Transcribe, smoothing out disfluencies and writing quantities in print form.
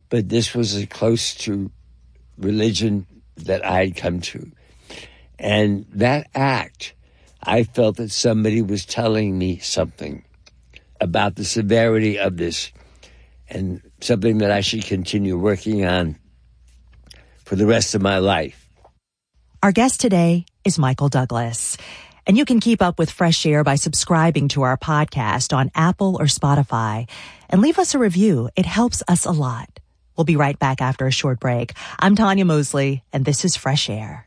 but this was as close to religion that I had come to. And that act, I felt that somebody was telling me something about the severity of this and something that I should continue working on for the rest of my life. Our guest today is Michael Douglas. And you can keep up with Fresh Air by subscribing to our podcast on Apple or Spotify. And leave us a review. It helps us a lot. We'll be right back after a short break. I'm Tanya Mosley, and this is Fresh Air.